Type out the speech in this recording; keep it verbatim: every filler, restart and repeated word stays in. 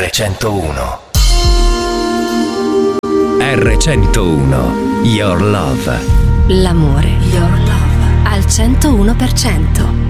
centouno. erre centouno, Your Love. L'amore, Your Love, al centouno per cento.